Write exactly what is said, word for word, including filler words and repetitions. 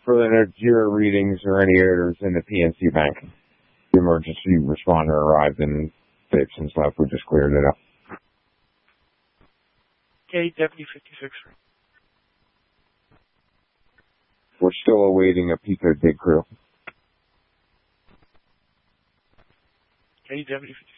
for the Jira readings or any errors in the P N C Bank. The emergency responder arrived and fixed and stuff. We just cleared it up. Okay, Deputy fifty-six. We're still awaiting a Pico dig crew. Okay, Deputy fifty-six.